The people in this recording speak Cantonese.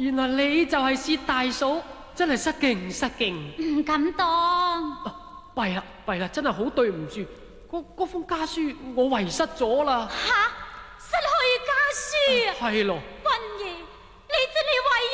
原來你就係薛大嫂，真係失敬。 唔敢當。 弊啦，真係好對唔住，嗰封家書我遺失咗啦。 吓，失去家書啊？ 係咯，